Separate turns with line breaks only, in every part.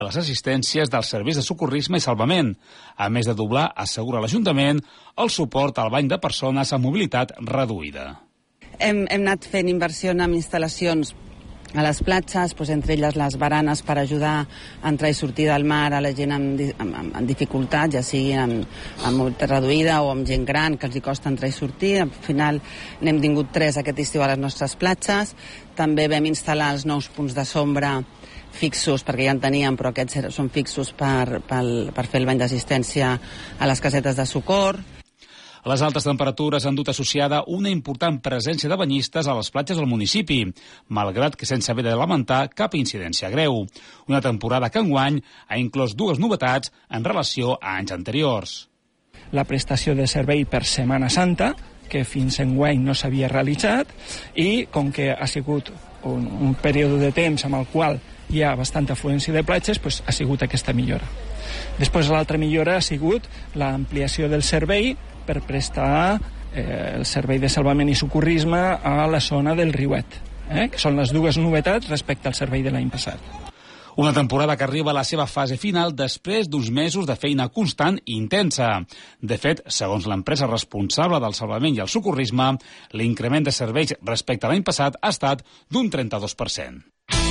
les assistències dels serveis de socorrisme i salvament. A més de doblar, assegura l'Ajuntament, el suport al bany de persones amb mobilitat reduïda.
Hem anat fent inversió en instal·lacions a les platges, entre elles les baranes per ajudar a entrar i sortir del mar a la gent amb dificultat, ja sigui amb mobilitat reduïda o amb gent gran que els hi costa entrar i sortir. Al final n'hem tingut 3 aquest estiu a les nostres platges. També vam instal·lar els nous punts de sombra fixos, perquè ja en teníem, però aquests són fixos per fer el bany d'assistència a les casetes de socor.
Les altes temperatures han dut associada una important presència de banyistes a les platges del municipi, malgrat que sense haver de lamentar cap incidència greu. Una temporada que enguany ha inclòs 2 novetats en relació a anys anteriors.
La prestació de servei per Setmana Santa, que fins enguany no s'havia realitzat, i com que ha sigut un període de temps amb el qual hi ha bastanta afluència de platges, ha sigut aquesta millora. Després l'altra millora ha sigut l'ampliació del servei per prestar el servei de salvament i socorrisme a la zona del Riuet, que són les 2 novetats respecte al servei de l'any passat.
Una temporada que arriba a la seva fase final després d'uns mesos de feina constant i intensa. De fet, segons l'empresa responsable del salvament i el socorrisme, l'increment de serveis respecte a l'any passat ha estat d'un 32%.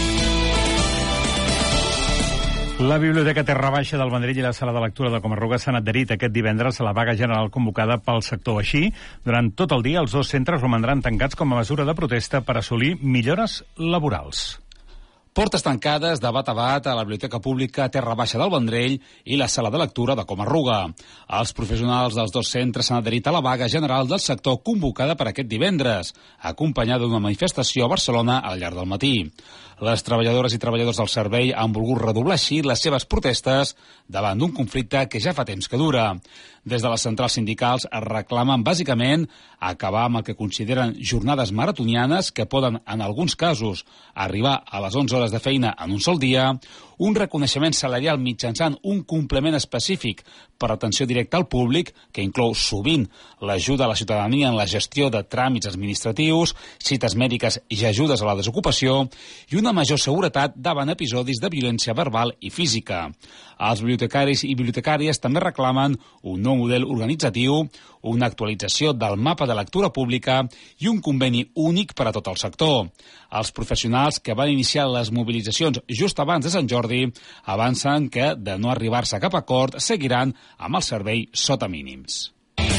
La Biblioteca Terra Baixa del Vendrell i la Sala de Lectura de Coma-ruga s'han adherit aquest divendres a la vaga general convocada pel sector. Així, durant tot el dia, els 2 centres romandran tancats com a mesura de protesta per assolir millores laborals.
Portes tancades de bat a bat a la Biblioteca Pública Terra Baixa del Vendrell i la Sala de Lectura de Coma-ruga. Els professionals dels 2 centres s'han adherit a la vaga general del sector convocada per aquest divendres, acompanyada d'una manifestació a Barcelona al llarg del matí. Les treballadores i treballadors del servei han volgut redoblar així les seves protestes davant d'un conflicte que ja fa temps que dura. Des de les centrals sindicals es reclamen bàsicament acabar amb el que consideren jornades maratonianes que poden, en alguns casos, arribar a les 11 hores de feina en un sol dia, un reconeixement salarial mitjançant un complement específic per atenció directa al públic, que inclou sovint l'ajuda a la ciutadania en la gestió de tràmits administratius, cites mèdiques i ajudes a la desocupació, i una major seguretat davant episodis de violència verbal i física. Els bibliotecaris i bibliotecàries també reclamen un nou model organitzatiu, una actualització del mapa de lectura pública i un conveni únic per a tot el sector. Els professionals que van iniciar les mobilitzacions just abans de Sant Jordi avancen que, de no arribar-se a cap acord, seguiran amb el servei sota mínims.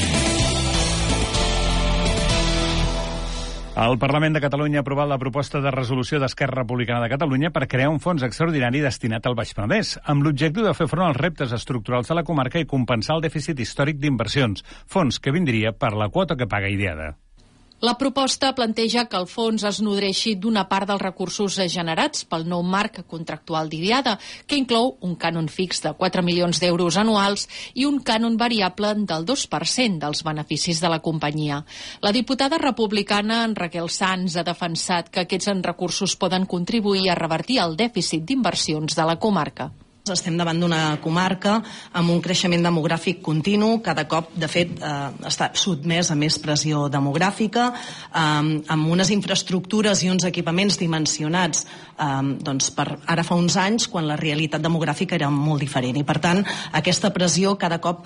El Parlament de Catalunya ha aprovat la proposta de resolució d'Esquerra Republicana de Catalunya per crear un fons extraordinari destinat al Baix Penedès, amb l'objectiu de fer front als reptes estructurals de la comarca i compensar el dèficit històric d'inversions, fons que vindria per la quota que paga Idiada.
La proposta planteja que el fons es nodreixi d'una part dels recursos generats pel nou marc contractual d'Idiada, que inclou un cànon fix de 4 milions d'euros anuals i un cànon variable del 2% dels beneficis de la companyia. La diputada republicana Raquel Sans ha defensat que aquests recursos poden contribuir a revertir el dèficit d'inversions de la comarca.
Estem davant d'una comarca amb un creixement demogràfic continu, cada cop, de fet, està sotmès a més pressió demogràfica, amb unes infraestructures i uns equipaments dimensionats per ara fa uns anys, quan la realitat demogràfica era molt diferent. I, per tant, aquesta pressió cada cop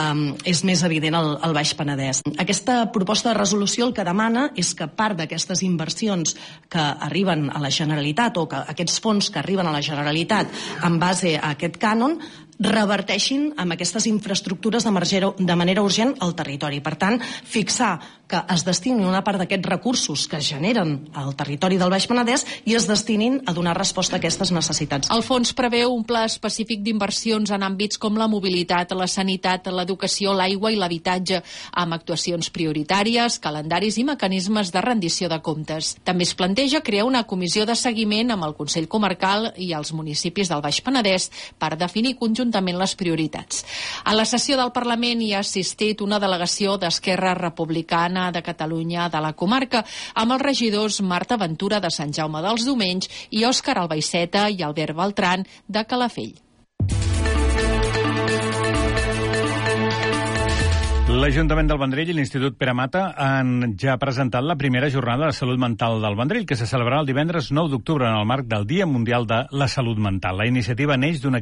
és més evident al Baix Penedès. Aquesta proposta de resolució el que demana és que part d'aquestes inversions que arriben a la Generalitat, o que aquests fons que arriben a la Generalitat en base a aquest cànon, reverteixin amb aquestes infraestructures de manera urgent al territori. Per tant, fixar que es destini una part d'aquests recursos que es generen al territori del Baix Penedès i es destinin a donar resposta a aquestes necessitats.
El fons preveu un pla específic d'inversions en àmbits com la mobilitat, la sanitat, l'educació, l'aigua i l'habitatge, amb actuacions prioritàries, calendaris i mecanismes de rendició de comptes. També es planteja crear una comissió de seguiment amb el Consell Comarcal i els municipis del Baix Penedès per definir conjuntament les prioritats. A la sessió del Parlament hi ha assistit una delegació d'Esquerra Republicana de Catalunya de la comarca, amb els regidors Marta Ventura de Sant Jaume dels Domenys i Òscar Albaiceta i Albert Beltran de Calafell.
L'Ajuntament del Vendrell i l'Institut Pere Mata han ja presentat la primera jornada de salut mental del Vendrell, que se celebrarà el divendres 9 d'octubre en el marc del Dia Mundial de la Salut Mental. La iniciativa neix d'una